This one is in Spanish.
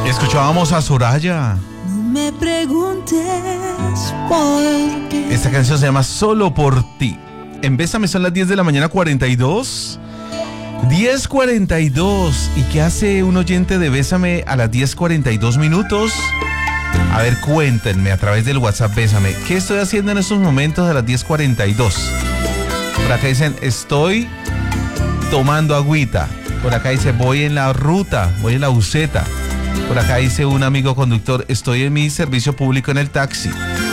Escuchábamos a Soraya. No me preguntes por qué. Esta canción se llama Solo por ti. En Bésame son las 10 de la mañana 42. 10:42. ¿Y qué hace un oyente de Bésame a las 10:42 minutos? A ver, cuéntenme a través del WhatsApp Bésame. ¿Qué estoy haciendo en estos momentos a las 10:42? Por acá dicen, estoy tomando agüita. Por acá dice, voy en la ruta, voy en la buseta. Por acá dice un amigo conductor, estoy en mi servicio público en el taxi.